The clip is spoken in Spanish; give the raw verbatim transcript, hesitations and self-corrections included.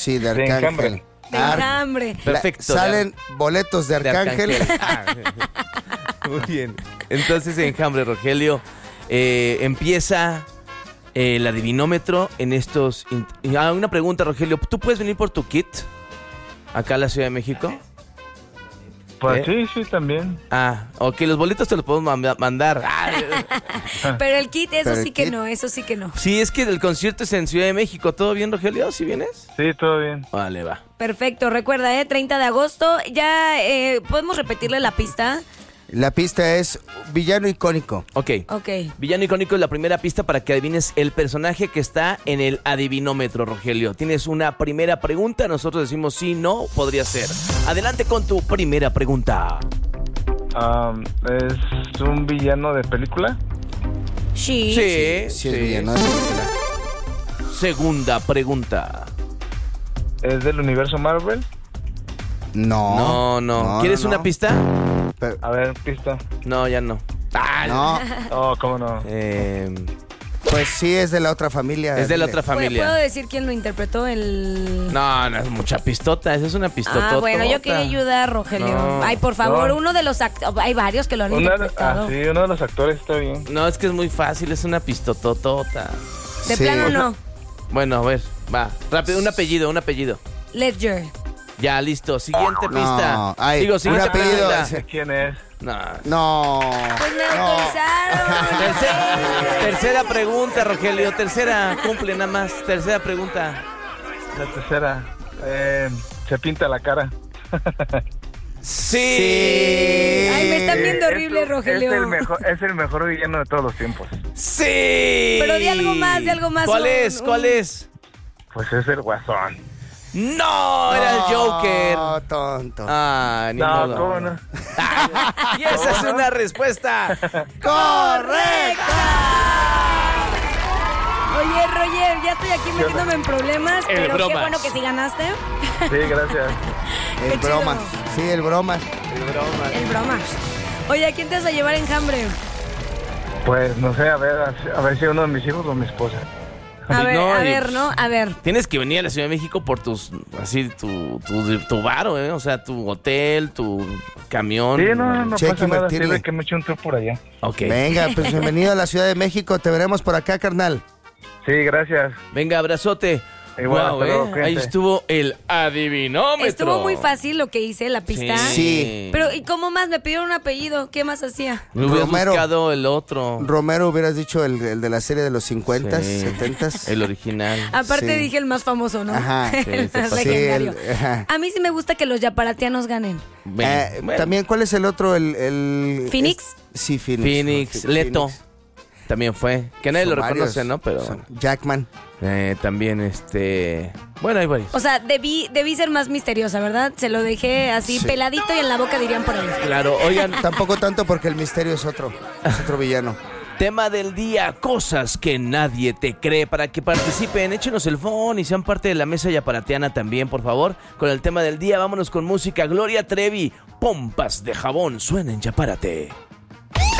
Sí, de Arcángel. De Enjambre. De Ar- Enjambre. Perfecto. La- salen boletos de de Arcángel. Arcángel. Ah, muy bien. Entonces, Enjambre, Rogelio, eh, empieza eh, el adivinómetro en estos... in- Ah, una pregunta, Rogelio. ¿Tú puedes venir por tu kit acá a la Ciudad de México? Pues ¿Eh? sí, sí, también. Ah, ok, los boletos te los podemos manda- mandar. Ah, Pero el kit, eso Pero el sí que kit- no, eso sí que no. sí, es que el concierto es en Ciudad de México. ¿Todo bien, Rogelio? ¿Sí vienes? Sí, todo bien. Vale, va. Perfecto, recuerda, ¿eh? treinta de agosto. Ya, eh, ¿podemos repetirle la pista? La pista es villano icónico. Ok. Ok. Villano icónico es la primera pista para que adivines el personaje que está en el adivinómetro, Rogelio. Tienes una primera pregunta, nosotros decimos sí, no, podría ser. Adelante con tu primera pregunta. Um, ¿Es un villano de película? Sí. Sí, Sí, es villano de película. Segunda pregunta. ¿Es del universo Marvel? No. No, no. ¿Quieres no, una no. pista? Pero- A ver, pista. No, ya no. Ah, no, Oh, ¿cómo no? eh, pues sí es de la otra familia. es de la dile. otra ¿Puedo- ¿Puedo familia. decir quién lo interpretó? El... No, no es mucha pistota, esa es una pistota. Ah, bueno, yo quería ayudar, Rogelio. No, Ay, por favor, no. uno de los actores. Hay varios que lo han Una, interpretado. ah, sí, uno de los actores está bien. No, es que es muy fácil, es una pistototota. De Sí. plano no. Bueno, a ver, va. Rápido, un apellido, un apellido. Ledger. Ya, listo. Siguiente pista. ay, Digo, un siguiente apellido. pregunta. ¿Quién es? No. No. Pues me no. autorizaron. Tercera, tercera pregunta, Rogelio. Tercera, cumple nada más. Tercera pregunta. La tercera. Eh, se pinta la cara. Sí. Ay, me están viendo horrible, Es- Rogelio. Es el, mejor, es el mejor villano de todos los tiempos. Sí. Pero di algo más, di algo más. ¿Cuál un- es? ¿Cuál un- es? Pues es el Guasón. No, era el Joker. No, tonto. Ah, ni No, modo. ¿cómo no? Y esa es una respuesta. Oye, Roger, ya estoy aquí metiéndome en problemas, El pero qué bromas. bueno que sí ganaste. Sí, gracias. El qué chido. bromas. Sí, el bromas. El bromas. Oye, ¿a quién te vas a llevar enjambre? Pues no sé, a ver, a ver si uno de mis hijos o mi esposa. A ver, No, a y- ver, ¿no? A ver. Tienes que venir a la Ciudad de México por tus, así, tu, tu, tu varo, ¿eh? O sea, tu hotel, tu camión. Sí, no, no Cheque pasa nada. invertirle. Sirve que me eche un tour por allá. Ok. Venga, pues bienvenido a la Ciudad de México. Te veremos por acá, carnal. Sí, gracias. Venga, abrazote. Igual, Guau, hasta luego, ¿eh? cuídense. Ahí estuvo el adivinómetro. Estuvo muy fácil lo que hice, la pista. Sí. Pero, ¿y cómo más? Me pidieron un apellido. ¿Qué más hacía? Me hubieras Romero. buscado el otro. Romero, hubieras dicho el, el de la serie de los cincuentas, Sí. setentas. El original. Aparte Sí. dije el más famoso, ¿no? Ajá. Sí, el te más pasó. Sí, legendario. el- ajá. A mí sí me gusta que los yaparatianos ganen. Bueno, Eh, bueno. También, ¿cuál es el otro? El, el ¿Phoenix? es- sí, Phoenix. Phoenix, Phoenix. Leto. También fue. Que nadie Son lo varios. reconoce, ¿no? Pero Son- Jackman. eh, también, este... Bueno, hay varios. O sea, debí, debí ser más misteriosa, ¿verdad? Se lo dejé así Sí. peladito y en la boca dirían por ahí. Claro, oigan, Tampoco tanto porque el misterio es otro. Es otro villano. tema del día, cosas que nadie te cree. Para que participen, échenos el phone y sean parte de la mesa yaparatiana también, por favor. Con el tema del día, vámonos con música. Gloria Trevi, pompas de jabón, suena en Yapárate.